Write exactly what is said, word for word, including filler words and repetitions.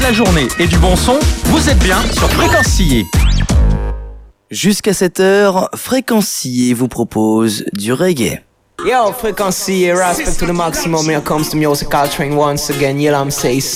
la journée et du bon son, vous êtes bien sur Fréquence Sillé. Jusqu'à sept heures, Fréquence Sillé vous propose du reggae. Yo, Fréquence Sillé, respect to the maximum. Here comes the musical train once again. Yeah, I'm say